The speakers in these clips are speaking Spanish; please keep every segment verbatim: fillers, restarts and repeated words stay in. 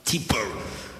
Tipper.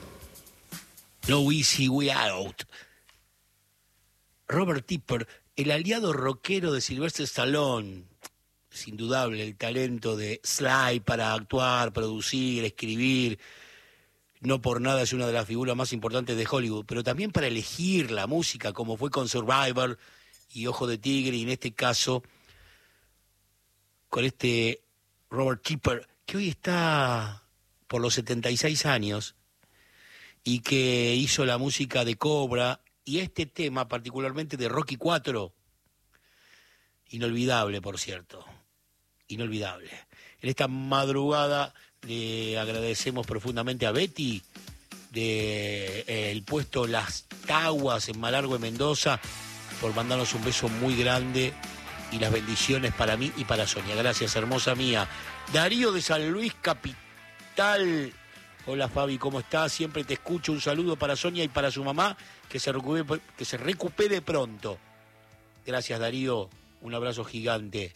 No Easy Way Out. Robert Tipper, el aliado rockero de Sylvester Stallone. Es indudable el talento de Sly para actuar, producir, escribir. No por nada es una de las figuras más importantes de Hollywood, pero también para elegir la música, como fue con Survivor y Ojo de Tigre, y en este caso con este Robert Tipper, que hoy está por los setenta y seis años y que hizo la música de Cobra y este tema particularmente de Rocky cuatro. Inolvidable, por cierto. Inolvidable. En esta madrugada le agradecemos profundamente a Betty de eh, el puesto Las Taguas en Malargüe, en Mendoza, por mandarnos un beso muy grande y las bendiciones para mí y para Sonia. Gracias, hermosa mía. Darío de San Luis Capital. Hola, Fabi, ¿cómo estás? Siempre te escucho. Un saludo para Sonia y para su mamá, que se recupere, que se recupere pronto. Gracias, Darío. Un abrazo gigante.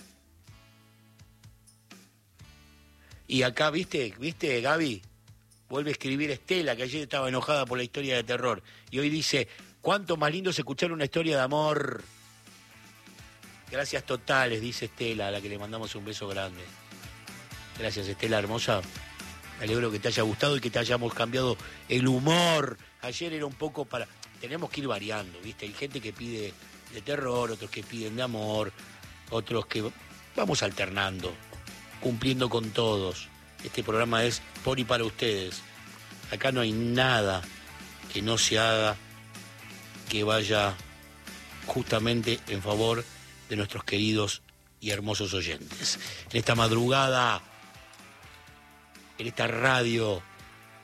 Y acá, ¿viste? ¿Viste, Gaby? Vuelve a escribir Estela, que ayer estaba enojada por la historia de terror. Y hoy dice, cuánto más lindo es escuchar una historia de amor. Gracias totales, dice Estela, a la que le mandamos un beso grande. Gracias, Estela, hermosa. Me alegro que te haya gustado y que te hayamos cambiado el humor. Ayer era un poco para... Tenemos que ir variando, ¿viste? Hay gente que pide de terror, otros que piden de amor, otros que... Vamos alternando, cumpliendo con todos. Este programa es por y para ustedes. Acá no hay nada que no se haga que vaya justamente en favor de nuestros queridos y hermosos oyentes. En esta madrugada, en esta radio